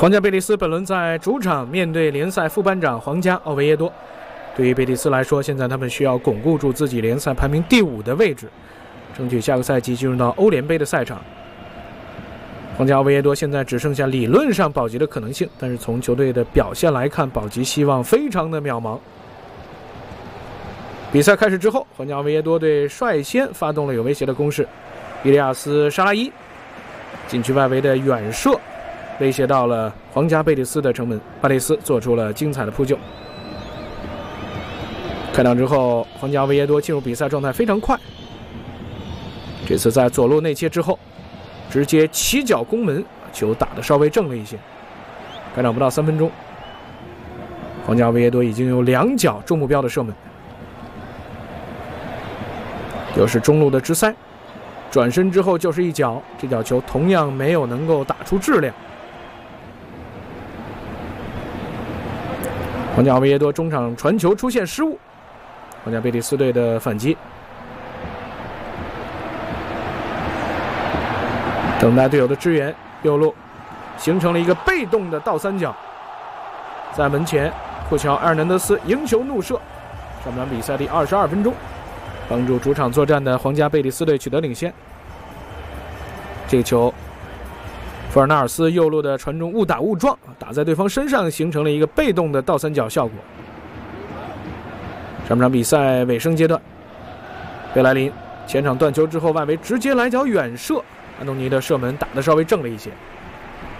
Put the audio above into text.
皇家贝蒂斯本轮在主场面对联赛副班长皇家奥维耶多。对于贝蒂斯来说，现在他们需要巩固住自己联赛排名第5的位置，争取下个赛季进入到欧联杯的赛场。皇家奥维耶多现在只剩下理论上保级的可能性，但是从球队的表现来看，保级希望非常的渺茫。比赛开始之后，皇家奥维耶多队率先发动了有威胁的攻势，伊利亚斯·沙拉伊禁区外围的远射威胁到了皇家贝蒂斯的城门，巴雷斯做出了精彩的扑救。开场之后，皇家奥维耶多进入比赛状态非常快，这次在左路内切之后直接起脚攻门，球打得稍微正了一些。开场不到3分钟，皇家奥维耶多已经有2脚中目标的射门，又是中路的直塞，转身之后就是一脚，这脚球同样没有能够打出质量。皇家奥维耶多中场传球出现失误，皇家贝蒂斯队的反击，等待队友的支援，右路形成了一个被动的倒三角，在门前库乔·埃尔南德斯迎球怒射，上半场比赛第22分钟，帮助主场作战的皇家贝蒂斯队取得领先。这个球福尔纳尔斯右路的传中误打误撞，打在对方身上，形成了一个被动的倒三角效果。上半场比赛尾声阶段，贝莱林前场断球之后外围直接来脚远射，安东尼的射门打得稍微正了一些。